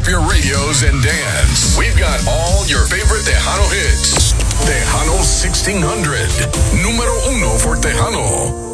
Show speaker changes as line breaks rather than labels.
up your radios and dance. We've got all your favorite Tejano hits. Tejano 1600. Número uno for Tejano.